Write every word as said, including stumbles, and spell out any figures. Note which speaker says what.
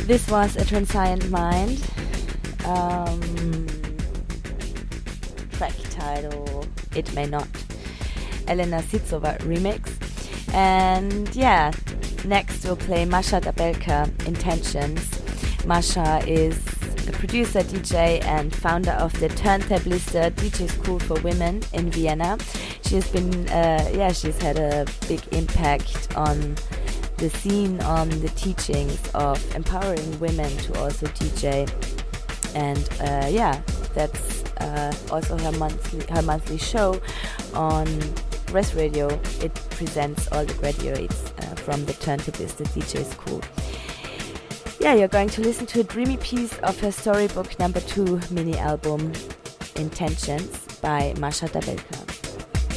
Speaker 1: This was A Transient Mind. Um, track title It May Not. Elena Sitsova remix. And yeah, next we'll play Masha Dabelka, Intentions. Masha is a producer, D J and founder of the Turntablister D J School for Women in Vienna. She's been, uh, yeah, she's had a big impact on the scene, on the teachings of empowering women to also D J. And uh, yeah, that's uh, also her monthly her monthly show on Res Radio. It presents all the graduates uh, from the Turntablister D J School. Yeah, you're going to listen to a dreamy piece of her Storybook number two mini album, Intentions by Masha Dabelka.